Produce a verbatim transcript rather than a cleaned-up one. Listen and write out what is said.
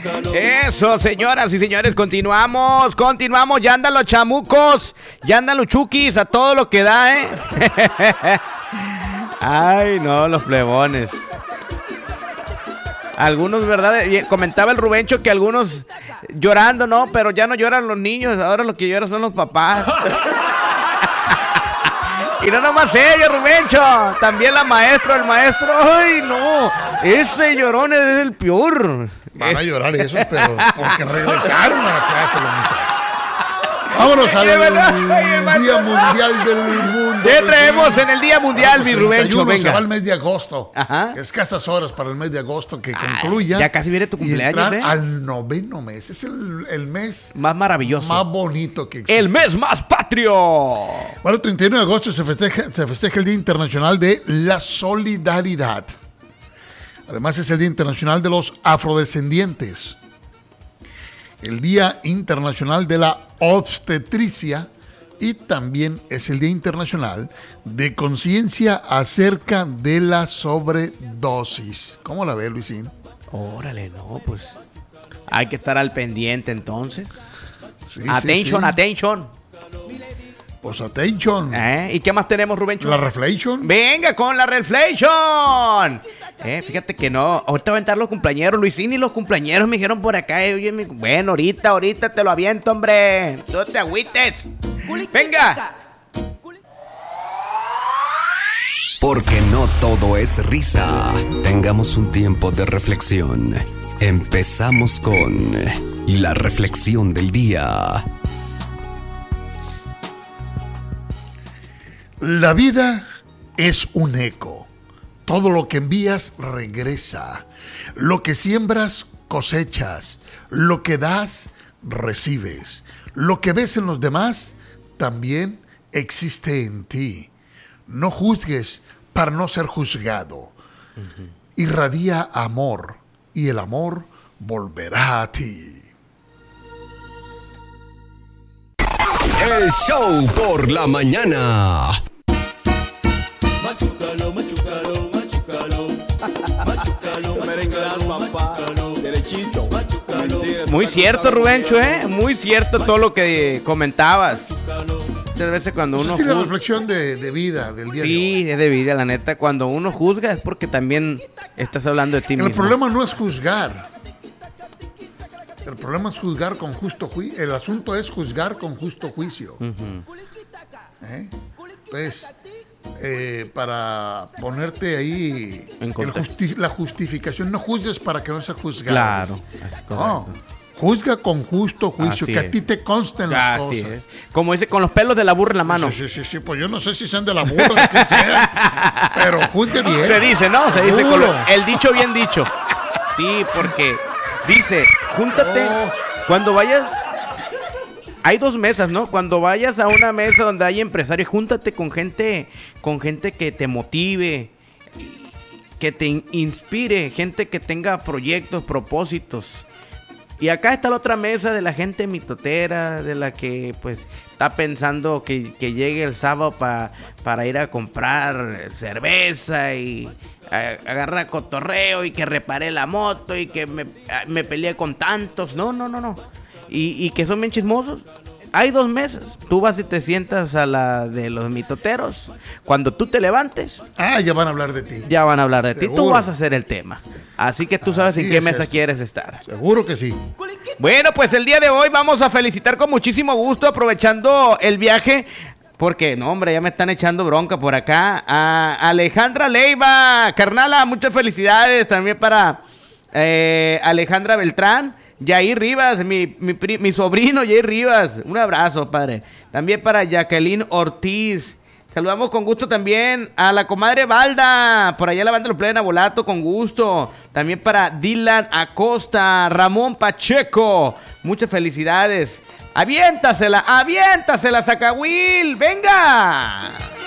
Eso, señoras y señores, continuamos, continuamos, ya andan los chamucos, ya andan los chukis, a todo lo que da, ¿eh? Ay, no, los plebones. Algunos, ¿verdad? Comentaba el Rubencho que algunos llorando, ¿no? Pero ya no lloran los niños, ahora los que lloran son los papás. Y no nomás ellos, Rubencho, también la maestra, el maestro. Ay, no, ese llorón es el peor. Van a llorar esos, pero porque regresaron a la clase los muchachos. Vámonos al Día Mundial del Mundo. ¿Qué traemos en el Día Mundial, mi Rubencho? Venga. Se va el mes de agosto. Ajá. Escasas horas para el mes de agosto que Ay, concluya. ya casi viene tu cumpleaños, y ¿eh? Al noveno mes. Es el, el mes más maravilloso, más bonito que existe. El mes más patrio. Bueno, el treinta y uno de agosto se festeja, se festeja el Día Internacional de la Solidaridad. Además, es el Día Internacional de los Afrodescendientes. El Día Internacional de la Obstetricia y también es el Día Internacional de Conciencia acerca de la sobredosis. ¿Cómo la ves, Luisín? Órale, no, pues hay que estar al pendiente entonces. Sí, attention, sí, sí. attention. Pues attention. ¿Eh? ¿Y qué más tenemos, Rubencho? La reflexión. Venga con la reflexión. Eh, fíjate que no, ahorita van a entrar los cumpleañeros, Luisín, y los cumpleañeros me dijeron por acá, eh, oye, mi... bueno, ahorita, ahorita te lo aviento, hombre, no te agüites. Venga. Porque no todo es risa. Tengamos un tiempo de reflexión. Empezamos con la reflexión del día. La vida es un eco. Todo lo que envías regresa. Lo que siembras, cosechas. Lo que das, recibes. Lo que ves en los demás, también existe en ti. No juzgues para no ser juzgado. Uh-huh. Irradia amor y el amor volverá a ti. El show por la mañana. Machucalo, machucalo, machucalo. Machucalo, machucalo, machucalo. Derechito. Muy cierto, Rubencho, ¿eh? Muy cierto todo lo que comentabas. Muchas veces cuando uno juzga... Es la juzga... reflexión de, de vida del día sí, de hoy. Sí, es de vida, la neta. Cuando uno juzga es porque también estás hablando de ti El mismo. El problema no es juzgar. El problema es juzgar con justo juicio. El asunto es juzgar con justo juicio. Uh-huh. ¿Eh? Entonces, eh, para ponerte ahí el justi- la justificación, no juzgues para que no sea juzgado. Claro. No, juzga con justo juicio, así que es. a ti te consten las así cosas. Es. Como dice, con los pelos de la burra en la mano. Sí, sí, sí, sí, pues yo no sé si sean de la burra, de que sean, pero juzgue bien. Se dice, ¿no? Se dice con lo, el dicho bien dicho. Sí, porque dice, júntate oh. cuando vayas. Hay dos mesas, ¿no? Cuando vayas a una mesa donde hay empresarios, júntate con gente, con gente que te motive, que te inspire, gente que tenga proyectos, propósitos. Y acá está la otra mesa de la gente mitotera, de la que pues está pensando que, que llegue el sábado pa, para ir a comprar cerveza y a, agarrar cotorreo y que repare la moto y que me, me peleé con tantos. No, no, no, no. Y, y que son bien chismosos. Hay dos mesas. Tú vas y te sientas a la de los mitoteros. Cuando tú te levantes... Ah, ya van a hablar de ti. Ya van a hablar de Seguro. ti. Tú vas a ser el tema. Así que tú sabes Así en qué es mesa eso. quieres estar. Seguro que sí. Bueno, pues el día de hoy vamos a felicitar con muchísimo gusto, aprovechando el viaje... Porque, no, hombre, ya me están echando bronca por acá. A Alejandra Leiva. Carnala, muchas felicidades también para eh, Alejandra Beltrán. Yair Rivas, mi, mi, mi sobrino Yair Rivas, un abrazo, padre. También para Jacqueline Ortiz. Saludamos con gusto también a la comadre Balda, por allá la banda de los Plena Volato, con gusto. También para Dylan Acosta, Ramón Pacheco, muchas felicidades. Aviéntasela, aviéntasela, Zacahuil, venga.